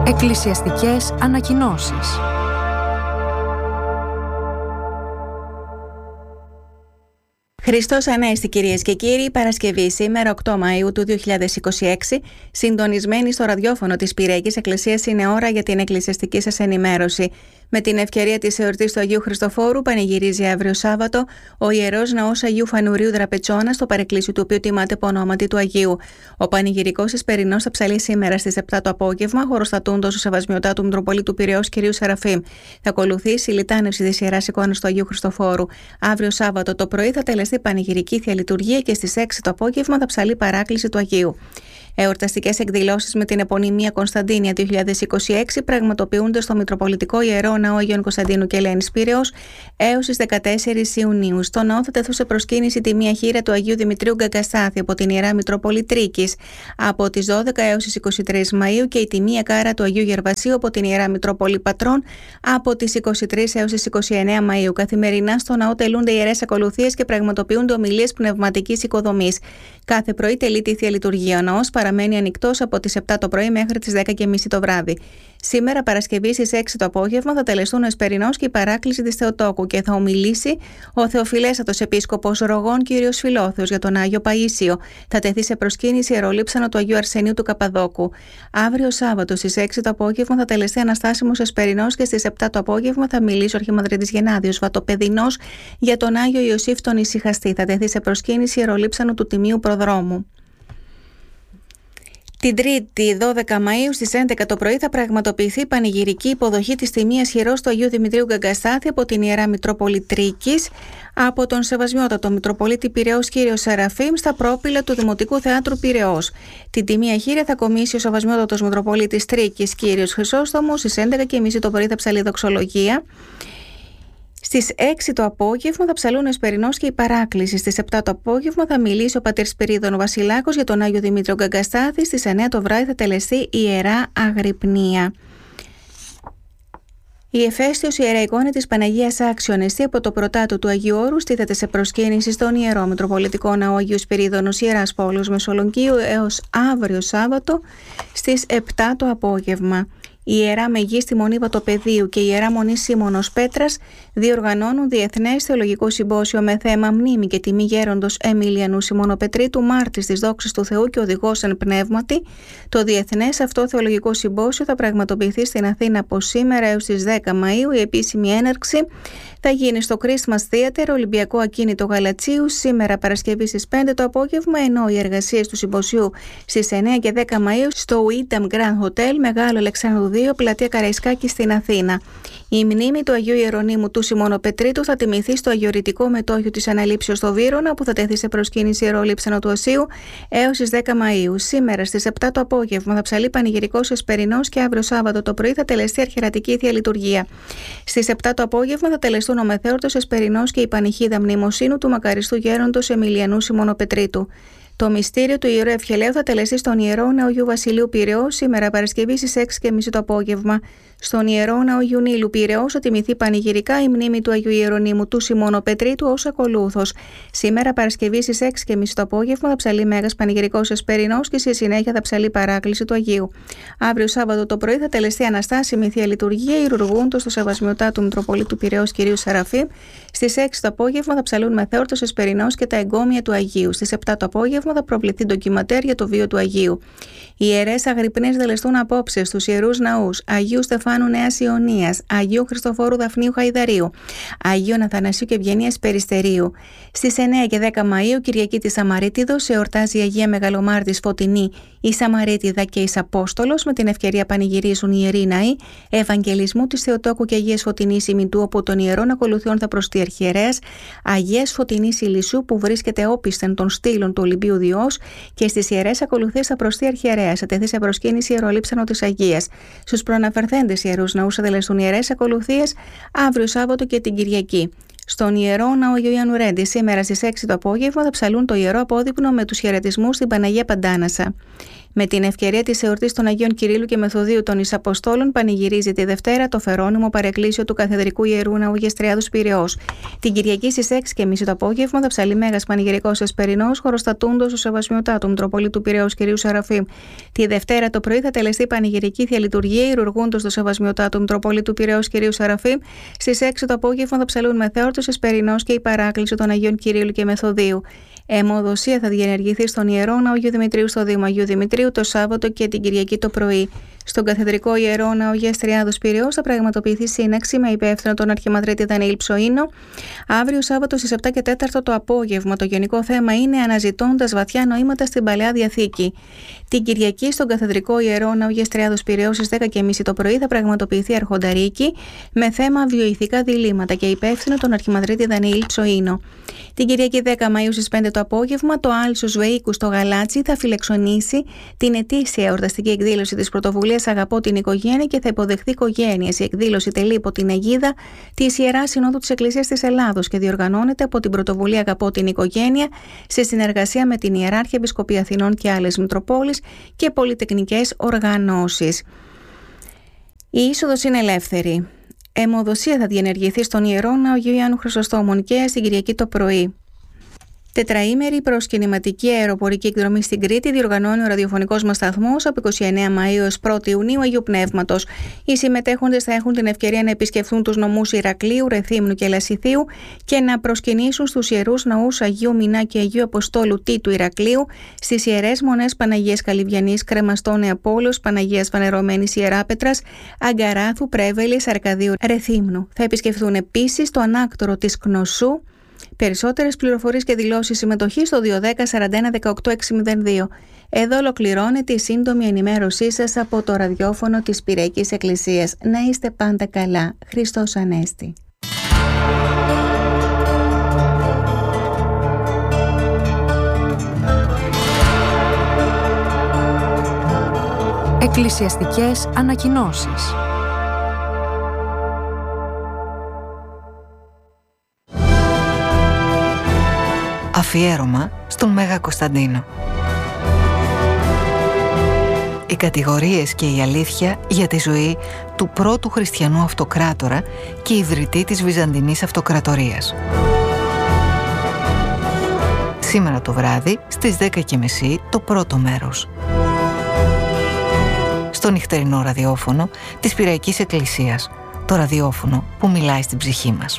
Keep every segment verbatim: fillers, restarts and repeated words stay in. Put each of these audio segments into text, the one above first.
Εκκλησιαστικές ανακοινώσεις. Χριστός Ανέστη, κυρίες και κύριοι, Παρασκευή σήμερα οκτώ Μαΐου του δύο χιλιάδες είκοσι έξι, συντονισμένοι στο ραδιόφωνο της Πυριακής Εκκλησίας, είναι ώρα για την εκκλησιαστική σας ενημέρωση. Με την ευκαιρία της εορτής του Αγίου Χριστοφόρου, πανηγυρίζει αύριο Σάββατο ο Ιερός Ναός Αγίου Φανουρίου Δραπετσόνα, στο παρεκκλήσιο του οποίου τιμάται από ονόματι του Αγίου. Ο πανηγυρικός εσπερινός θα ψαλεί σήμερα στις επτά το απόγευμα, χωροστατούντος ο Σεβασμιωτάτου Μητροπολίτου Πειραιώς κ. Σεραφείμ. Θα ακολουθήσει η λιτάνευση της Ιεράς Εικόνας του Αγίου Χριστοφόρου. Αύριο Σάββατο το πρωί θα τελεστεί πανηγυρική θεία λειτουργία και στις έξι το απόγευμα θα ψαλεί παράκληση του Αγίου. Εορταστικές εκδηλώσεις με την επωνυμία Κωνσταντίνια δύο χιλιάδες είκοσι έξι πραγματοποιούνται στο Μητροπολιτικό Ιερό Ναό Αγίων Κωνσταντίνου και Ελένης Πειραιώς έως τις δεκατέσσερις Ιουνίου. Στο ναό θα τεθούν σε προσκύνηση τη μία χείρα του Αγίου Δημητρίου Γκαγκαστάθη από την Ιερά Μητρόπολη Τρίκης από τις δώδεκα έως τις είκοσι τρεις Μαΐου και η τιμία κάρα του Αγίου Γερβασίου από την Ιερά Μητρόπολη Πατρών από τις είκοσι τρεις έως τις είκοσι εννέα Μαΐου. Καθημερινά στο ναό τελούνται ιερές ακολουθίες και πραγματοποιούνται ομιλίες πνευματικής οικοδομής. Κάθε πρωί τελείται η θεία λειτουργία. Ο ναός παραμένει ανοιχτός από τις επτά το πρωί μέχρι τις δέκα και μισή το βράδυ. Σήμερα, Παρασκευή, στις έξι το απόγευμα, θα τελεστούν ο εσπερινός και η παράκληση της Θεοτόκου και θα ομιλήσει ο Θεοφιλέστατος Επίσκοπος Ρογών κ. Φιλόθεος για τον Άγιο Παΐσιο. Θα τεθεί σε προσκύνηση ιερολείψανο του Αγίου Αρσενίου του Καπαδόκου. Αύριο Σάββατο, στις έξι το απόγευμα, θα τελεστεί αναστάσιμος εσπερινός και στις επτά το απόγευμα θα μιλήσει ο Αρχιμανδρίτης Γενάδιος Βατοπεδινός για τον Άγιο Ιωσήφ τον Ησυχαστή. Θα τεθεί σε προσκύνηση ιερολείψανο του Τιμίου Προδρόμου. Την Τρίτη, δώδεκα Μαΐου, στις έντεκα το πρωί θα πραγματοποιηθεί πανηγυρική υποδοχή της τιμίας χειρός του Αγίου Δημητρίου Γκαγκαστάθη από την Ιερά Μητρόπολη Τρίκης από τον Σεβασμιότατο Μητροπολίτη Πειραιώς κ. Σεραφείμ στα πρόπυλα του Δημοτικού Θεάτρου Πειραιώς. Την τιμία χείρα θα κομίσει ο Σεβασμιότατος Μητροπολίτης Τρίκης κ. Χρυσόστομος. Στις έντεκα και μισή το πρωί θα ψαλεί δοξολογία. Στις έξι το απόγευμα θα ψαλούν ο εσπερινός και η παράκληση. Στις επτά το απόγευμα θα μιλήσει ο πατήρ Σπυρίδων Βασιλάκος για τον Άγιο Δημήτριο Γκαγκαστάθη. Στις εννέα το βράδυ θα τελεστεί η Ιερά Αγρυπνία. Η εφαίστειος Ιερά Εικόνα της Παναγίας Άξιον Εστί από το πρωτάτο του Αγίου Όρου στήθεται σε προσκύνηση στον Ιερό Μητροπολιτικό Ναό Αγίου Σπυρίδωνος Ιεράς Πόλεως Μεσολογγίου έως αύριο Σάββατο στις επτά το απόγευμα. Η Ιερά Μεγίστη Μονή Βατοπεδίου και η Ιερά Μονή Σίμωνος Πέτρας διοργανώνουν διεθνές θεολογικό συμπόσιο με θέμα μνήμη και τιμή γέροντος Εμιλιανού Σιμωνοπετρίτου, μάρτης της δόξης του Θεού και οδηγός εν πνεύματι. Το διεθνές αυτό θεολογικό συμπόσιο θα πραγματοποιηθεί στην Αθήνα από σήμερα έως τις δέκα Μαΐου. Η επίσημη έναρξη θα γίνει στο Christmas Theater, Ολυμπιακό Ακίνητο Γαλατσίου, σήμερα Παρασκευή στις πέντε το απόγευμα, ενώ οι εργασίες του συμποσίου στις εννέα και δέκα Μαΐου στο Windham Grand Hotel, Μεγάλο Αλεξάνδρου δύο, Πλατεία Καραϊσκάκη στην Αθήνα. Η μνήμη του Αγίου Ιερονύμου του Σιμωνοπετρίτου θα τιμηθεί στο αγιορητικό μετόχιο της Αναλήψεως στο Βύρωνα, που θα τεθεί σε προσκύνηση ιερολείψανο του Οσίου έως τις δέκα Μαΐου. Σήμερα στις επτά το απόγευμα θα ψαλεί πανηγυρικός εσπερινός και αύριο Σάββατο το πρωί θα τελεστεί αρχιερατική θεία λειτουργία. Στις επτά το απόγευμα θα τελεστούν ο μεθέωρτος εσπερινός και η πανηχίδα μνημοσύνου του μακαριστού γέροντος Εμιλιανού Σιμωνοπετρίτου. Το μυστήριο του Ιερού Ευχελαίου θα τελεστεί στον Ιερό Ναό Αγίου Βασιλείου Πειραιώς σήμερα Παρασκευή στις έξι και μισή το απόγευμα. Στον Ιερό Ναό Αγίου Νείλου Πειραιώς θα τιμηθεί πανηγυρικά η μνήμη του Αγίου Ιερονύμου του Σιμωνοπετρίτου ως ακολούθος. Σήμερα Παρασκευή στις έξι και μισή το απόγευμα θα ψαλεί Μέγας Πανηγυρικός Εσπερινός και στη συνέχεια θα ψαλεί παράκληση του Αγίου. Αύριο Σάββατο το πρωί θα τελεστεί αναστάσιμη θεία λειτουργία ηρουργούντος στο Σεβασμιωτάτου Μητροπολίτου Πειραιώς κ. Σεραφείμ. Στις έξι το απόγευμα θα ψαλούν Μεθέωρτος Εσπερινός και τα εγκόμια του Αγίου. Στις επτά το απόγευμα θα προβληθεί ντοκιματέρ για το βίο του Αγίου. Οι ιερές αγρυπνίες δελεστούν απόψε στους ιερούς ναούς Αγίου Στεφάνου Νέας Ιωνίας, Αγίου Χριστοφόρου Δαφνίου Χαϊδαρίου, Αγίου Αθανασίου και Ευγενίας Περιστερίου. Στις εννέα και δέκα Μαΐου, Κυριακή της Σαμαρίτιδος, εορτάζει η Αγία Μεγαλομάρτης Φωτεινή, η Σαμαρίτιδα και η Απόστολος. Με την ευκαιρία πανηγυρίζουν οι ιεροί ναοί Ευαγγελισμού της Θεοτόκου και Αγίας Φωτεινής ημιτού, από των ιερών ακολουθιών θα προστεί αρχιερέας Αγίας Φωτεινής Ηλισσού, που βρίσκεται όπισθεν των στήλων του Ολυμπίου Διός, και στις ιερές ακολουθίες θα προστεί αρχιερέας. Θα τεθεί σε προσκύνηση ιερολείψανο της Αγίας. Στους προαναφερθέντες ιερούς ναούς θα τελεστούν ιερές ακολουθίες αύριο Σάββατο και την Κυριακή. Στον Ιερό Ναό Αγίου Ιαννουρέντη, σήμερα στις έξι το απόγευμα, θα ψαλούν το ιερό απόδειπνο με τους χαιρετισμούς στην Παναγία Παντάνασα. Με την ευκαιρία της εορτής των Αγίων Κυρίλλου και Μεθοδίου των Εισαποστόλων, πανηγυρίζει τη Δευτέρα το Φερόνιμο Παρεκκλήσιο του Καθεδρικού Ιερού Ναού Γεστριάδος Πειραιώς. Την Κυριακή στις έξι και τριάντα το απόγευμα θα ψαλεί μέγας πανηγυρικός εσπερινός, χοροστατούντος του Σεβασμιωτά του Μητροπολίτου Πειραιώς κ. Σεραφείμ. Τη Δευτέρα το πρωί θα τελεστεί πανηγυρική θεία λειτουργία, ηρουργούντος του Σεβασμιωτά του Μητροπολίτου Πειραιώς κ. Σεραφείμ. Στις έξι το απόγευμα θα ψαλούν μεθέορτος εσπερινός και η παράκληση των Αγίων Κυρίλλου και Μεθοδίου. Αιμοδοσία θα διενεργηθεί στον Ιερό Ναό Αγίου Δημητρίου στο Δήμο Αγίου Δημητρίου το Σάββατο και την Κυριακή το πρωί. Στον Καθεδρικό Ιερό Ναό Γεστριάδος Πειραιώς θα πραγματοποιηθεί σύναξη με υπεύθυνο τον Αρχιμανδρίτη Δανιήλ Ψοΐνο. Αύριο Σάββατο στις επτά και τέσσερα το απόγευμα. Το γενικό θέμα είναι αναζητώντας βαθιά νοήματα στην Παλαιά Διαθήκη. Την Κυριακή στον Καθεδρικό Ιερό Ναό Γεστριάδος Πειραιώς στις δέκα και τριάντα το πρωί θα πραγματοποιηθεί αρχονταρίκη με θέμα βιοειθικά διλήμματα και υπεύθυνο τον Αρχιμανδρίτη Δανιήλ Ψοΐνο. Την Κυριακή δέκα Μαΐου στις πέντε το απόγευμα το Άλσος Βεΐκου στο Γαλάτσι θα φιλεξονήσει την ετήσια εορταστική εκδήλωση της πρωτοβουλίας Αγαπώ την Οικογένεια και θα υποδεχθεί οικογένειες. Η εκδήλωση τελεί υπό την αιγίδα της Ιεράς Συνόδου της Εκκλησίας της Ελλάδος και διοργανώνεται από την πρωτοβουλία Αγαπώ την Οικογένεια σε συνεργασία με την Ιεράρχη Επισκοπή Αθηνών και άλλες Μητροπόλεις και πολυτεχνικές οργανώσεις. Η είσοδος είναι ελεύθερη. Αιμοδοσία θα διενεργηθεί στον Ιερό Ναό Αγίου Ιωάννου Χρυσοστόμου Νικαίας την Κυριακή το πρωί. Τετραήμερη προσκυνηματική αεροπορική εκδρομή στην Κρήτη διοργανώνει ο ραδιοφωνικός μας σταθμός από είκοσι εννέα Μαΐου έως πρώτη Ιουνίου Αγίου Πνεύματος. Οι συμμετέχοντες θα έχουν την ευκαιρία να επισκεφθούν τους νομούς Ηρακλείου, Ρεθύμνου και Λασιθίου και να προσκυνήσουν στους ιερούς ναούς Αγίου Μινά και Αγίου Αποστόλου Τίτου Ηρακλείου, στις ιερές μονές Παναγίας Καλυβιανής, Κρεμαστό Νεαπόλεως, Παναγίας Φανερωμένης Ιεράπετρας, Αγκαράθου, Πρέβελης, Αρκαδίου, Ρεθύμνου. Θα επισκεφθούν επίσης το ανάκτορο της Κνωσού. Περισσότερες πληροφορίες και δηλώσεις συμμετοχής στο δύο ένα μηδέν σαράντα ένα δεκαοκτώ εξακόσια δύο. Εδώ ολοκληρώνεται η σύντομη ενημέρωσή σας από το ραδιόφωνο της Πυριακής Εκκλησίας. Να είστε πάντα καλά. Χριστός Ανέστη. Εκκλησιαστικές ανακοινώσεις. Αφιέρωμα στον Μέγα Κωνσταντίνο. Οι κατηγορίες και η αλήθεια για τη ζωή του πρώτου χριστιανού αυτοκράτορα και ιδρυτή της Βυζαντινής Αυτοκρατορίας. Σήμερα το βράδυ στις δέκα και μισή το πρώτο μέρος. Στο νυχτερινό ραδιόφωνο της Πυριακής Εκκλησίας. Το ραδιόφωνο που μιλάει στην ψυχή μας.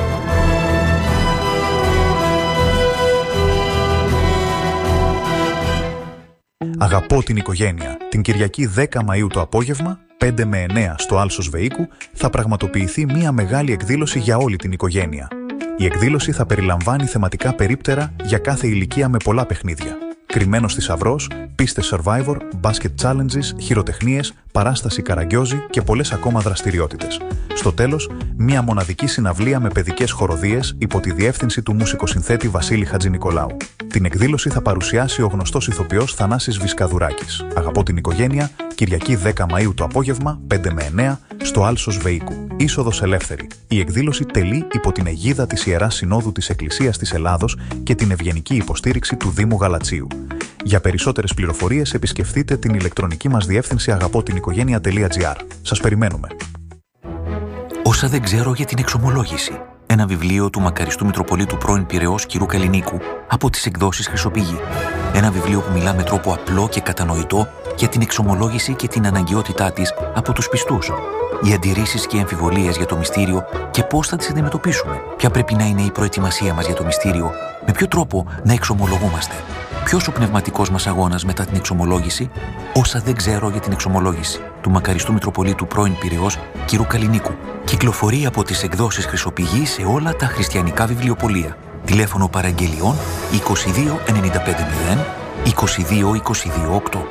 Αγαπώ την Οικογένεια. Την Κυριακή δέκα Μαΐου το απόγευμα, πέντε με εννέα στο Άλσος Βεΐκου, θα πραγματοποιηθεί μια μεγάλη εκδήλωση για όλη την οικογένεια. Η εκδήλωση θα περιλαμβάνει θεματικά περίπτερα για κάθε ηλικία με πολλά παιχνίδια. Κρυμμένος θησαυρός, πίστες Survivor, basket challenges, χειροτεχνίες, παράσταση καραγκιόζη και πολλές ακόμα δραστηριότητες. Στο τέλος, μια μοναδική συναυλία με παιδικές χοροδίες υπό τη διεύθυνση του μουσικοσυνθέτη Βασίλη Χατζηνικολάου. Την εκδήλωση θα παρουσιάσει ο γνωστός ηθοποιός Θανάσης Βυσκαδουράκης. Αγαπώ την Οικογένεια, Κυριακή δέκα Μαΐου το απόγευμα, πέντε με εννέα, στο Άλσος Βεΐκου. Είσοδος ελεύθερη. Η εκδήλωση τελεί υπό την αιγίδα της Ιεράς Συνόδου της Εκκλησίας της Ελλάδος και την ευγενική υποστήριξη του Δήμου Γαλατσίου. Για περισσότερες πληροφορίες επισκεφτείτε την ηλεκτρονική μας διεύθυνση αγαπώτην-οικογένεια τελεία τζι άρ. Σας περιμένουμε. Όσα δεν ξέρω για την εξομολόγηση. Ένα βιβλίο του μακαριστού Μητροπολίτου πρώην Πειραιώς κ. Καλλινίκου από τις εκδόσεις Χρυσοπηγή. Ένα βιβλίο που μιλά με τρόπο απλό και κατανοητό για την εξομολόγηση και την αναγκαιότητά της από τους πιστούς. Οι αντιρρήσεις και οι αμφιβολίες για το μυστήριο και πώς θα τις αντιμετωπίσουμε. Ποια πρέπει να είναι η προετοιμασία μας για το μυστήριο, με ποιο τρόπο να εξομολογούμαστε. Ποιος ο πνευματικός μας αγώνας μετά την εξομολόγηση, όσα δεν ξέρω για την εξομολόγηση, του μακαριστού Μητροπολίτου πρώην Πειραιώς κ. Καλλινίκου. Κυκλοφορεί από τις εκδόσεις Χρυσοπηγή σε όλα τα χριστιανικά βιβλιοπωλεία. Τηλέφωνο παραγγελιών είκοσι δύο ενενήντα πέντε μηδέν είκοσι δύο είκοσι δύο οκτώ.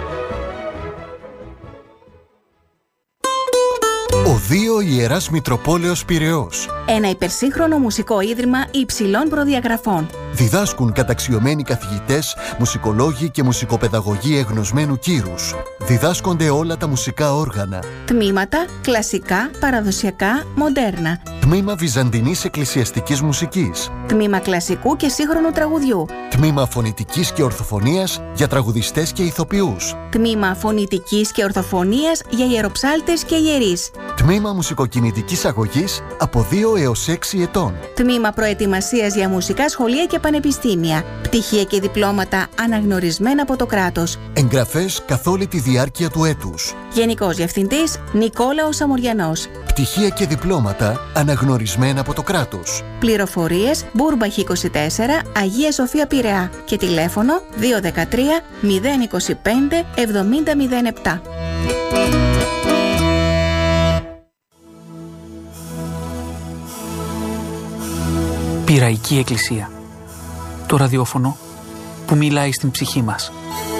Οδείο Ιεράς Μητροπόλεως Πειραιώς. Ένα υπερσύγχρονο μουσικό ίδρυμα υψηλών προδιαγραφών. Διδάσκουν καταξιωμένοι καθηγητές, μουσικολόγοι και μουσικοπαιδαγωγοί εγνωσμένου κύρους. Διδάσκονται όλα τα μουσικά όργανα. Τμήματα κλασικά, παραδοσιακά, μοντέρνα. Τμήμα βυζαντινής εκκλησιαστικής μουσικής. Τμήμα κλασικού και σύγχρονου τραγουδιού. Τμήμα φωνητικής και ορθοφωνίας για τραγουδιστές και ηθοποιούς. Τμήμα φωνητικής και ορθοφωνίας για ιεροψάλτες και ιερείς. Τμήμα μουσικοκινητικής αγωγής από δύο έως έξι ετών. Τμήμα προετοιμασίας για μουσικά σχολεία και πανεπιστήμια. Πτυχία και διπλώματα αναγνωρισμένα από το κράτος. Εγγραφές καθ' όλη τη διάρκεια του έτους. Γενικός Διευθυντής Νικόλαος Αμοριανός. Πτυχία και διπλώματα αναγνωρισμένα από το κράτος. Πληροφορίες Μπούρμπαχ είκοσι τέσσερα, Αγία Σοφία Πειραιά και τηλέφωνο δύο ένα τρία μηδέν είκοσι πέντε εβδομήντα μηδέν επτά. Πειραϊκή Εκκλησία. Το ραδιόφωνο που μιλάει στην ψυχή μας.